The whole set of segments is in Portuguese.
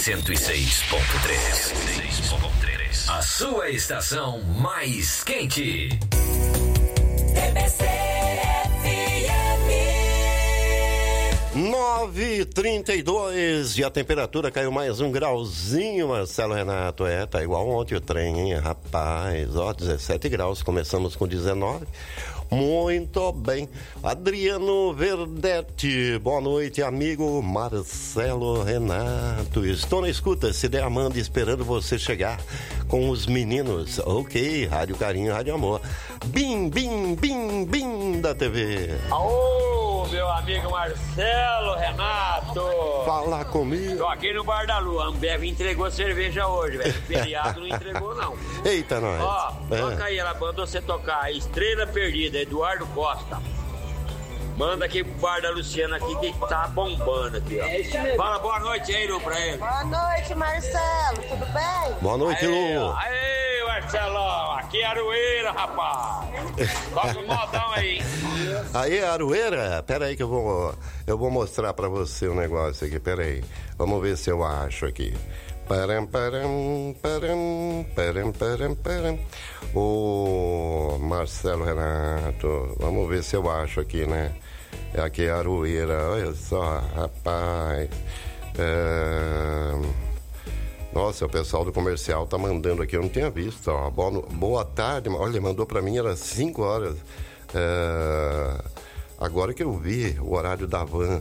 106.3. A sua estação mais quente. TBC-FM 9h32 e a temperatura caiu mais um grauzinho, Marcelo Renato. Tá igual ontem o trem, hein, rapaz. 17 graus, começamos com 19. Muito bem. Adriano Verdete, boa noite, amigo Marcelo Renato. Estou na escuta, se der Amanda esperando você chegar com os meninos. Ok, Rádio Carinho, Rádio Amor. Bim, bim, bim, bim da TV. Aô, meu amigo Marcelo Renato. Fala comigo. Tô aqui no Bar da Lua. A Ambev entregou cerveja hoje, velho. Feriado não entregou, não. Eita, nós. Ó, toca aí, ela mandou você tocar Estrela Perdida, Eduardo Costa. Manda aqui pro Bar da Luciana aqui que tá bombando aqui, ó. Fala boa noite aí, Lu, pra ele. Boa noite, Marcelo. Tudo bem? Boa noite, Lu. Aê, Marcelão. Aqui é Aroeira, rapaz. Toca um modão aí. Aí, Aroeira, pera aí que eu vou mostrar pra você um negócio aqui, pera aí. Vamos ver se eu acho aqui. Param, param, param, param, param, param. Ô, Marcelo Renato, vamos ver se eu acho aqui, né? Aqui é Aroeira, olha só, rapaz. Nossa, o pessoal do comercial tá mandando aqui, eu não tinha visto, ó. Boa tarde, olha, mandou pra mim, era 5 horas. Agora que eu vi o horário da van.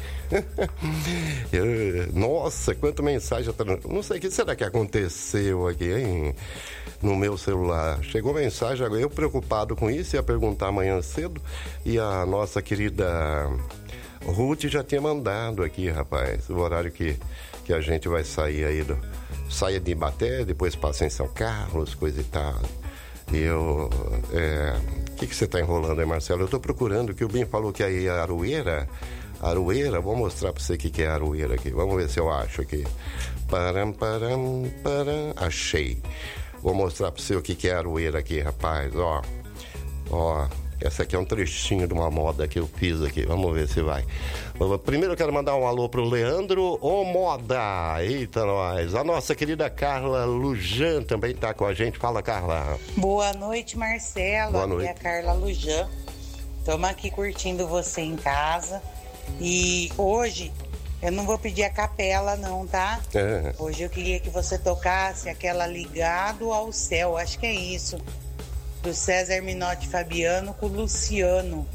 Nossa, quanta mensagem. Não sei o que será que aconteceu aqui, hein? No meu celular. Chegou mensagem, agora eu preocupado com isso, ia perguntar amanhã cedo. E a nossa querida Ruth já tinha mandado aqui, rapaz, o horário que a gente vai sair aí saia de Ibaté, depois passa em São Carlos, coisa e tal. E eu... O que você tá enrolando aí, Marcelo? Eu tô procurando, que o Bim falou que aí é Aroeira. Aroeira, vou mostrar pra você o que é Aroeira aqui. Vamos ver se eu acho aqui. Param, param, param. Achei. Vou mostrar pra você o que é Aroeira aqui, rapaz. Ó, essa aqui é um trechinho de uma moda que eu fiz aqui. Vamos ver se vai. Primeiro eu quero mandar um alô pro Leandro Moda. Eita, nós. A nossa querida Carla Lujan também tá com a gente. Fala, Carla. Boa noite, Marcelo. Boa noite. Aqui é a Carla Lujan. Estamos aqui curtindo você em casa. E hoje eu não vou pedir a capela não, tá? Hoje eu queria que você tocasse aquela Ligado ao Céu, acho que é isso, do César Minotti Fabiano com o Luciano.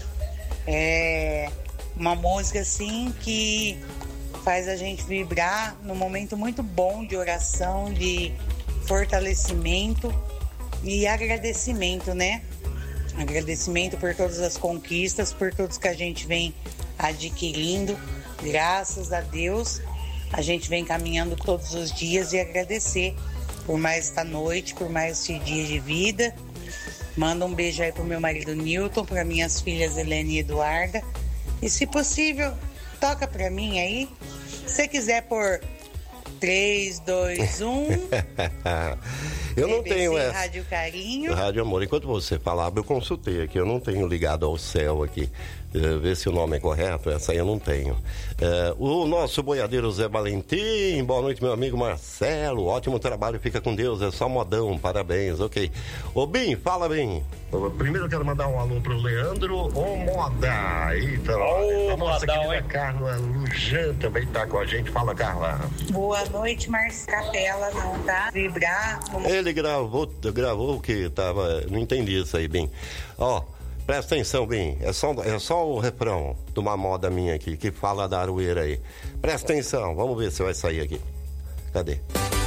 É uma música assim que faz a gente vibrar num momento muito bom de oração, de fortalecimento e agradecimento, né? Agradecimento por todas as conquistas, por todos que a gente vem adquirindo, graças a Deus a gente vem caminhando todos os dias, e agradecer por mais esta noite, por mais este dia de vida. Manda um beijo aí pro meu marido Newton, para minhas filhas Helene e Eduarda, e se possível toca pra mim aí, se você quiser por 3, 2, 1 Eu não tenho essa. Rádio Carinho. Rádio Amor. Enquanto você falava, eu consultei aqui. Eu não tenho Ligado ao Céu aqui. Ver se o nome é correto. Essa aí eu não tenho. O nosso boiadeiro Zé Valentim. Boa noite, meu amigo Marcelo. Ótimo trabalho, fica com Deus. É só modão. Parabéns. Ok. Ô, Bim, fala, Bim. Primeiro eu quero mandar um alô pro Leandro Moda. Eita, a nossa querida Carla Lujan também tá com a gente. Fala, Carla. Boa noite, Marcelo. Capela não tá? Vibrar. Ele gravou o que tava. Não entendi isso aí, Bim. Ó, presta atenção, Bim. É só o refrão de uma moda minha aqui que fala da Aroeira aí. Presta atenção, vamos ver se vai sair aqui. Cadê?